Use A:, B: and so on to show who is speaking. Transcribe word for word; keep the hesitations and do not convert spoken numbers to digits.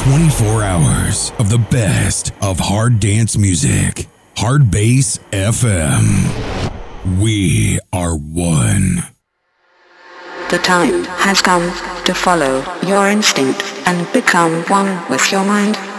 A: twenty-four hours of the best of hard dance music. Hard Bass F M. We are one.
B: The time has come to follow your instinct and become one with your mind.